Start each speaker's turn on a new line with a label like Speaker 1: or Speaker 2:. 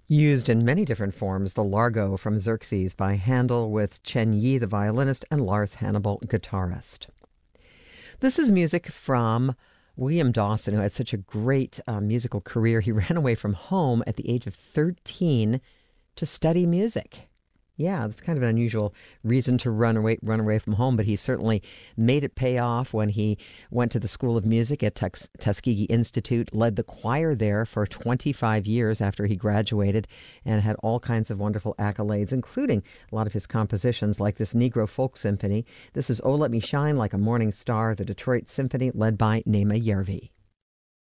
Speaker 1: Used in many different forms, the Largo from Xerxes by Handel with Chen Yi, the violinist, and Lars Hannibal, guitarist. This is music from William Dawson, who had such a great musical career. He ran away from home at the age of 13 to study music. Yeah, that's kind of an unusual reason to run away from home, but he certainly made it pay off when he went to the School of Music at Tuskegee Institute, led the choir there for 25 years after he graduated, and had all kinds of wonderful accolades, including a lot of his compositions like this Negro Folk Symphony. This is Oh Let Me Shine Like a Morning Star, the Detroit Symphony, led by Nema Järvi.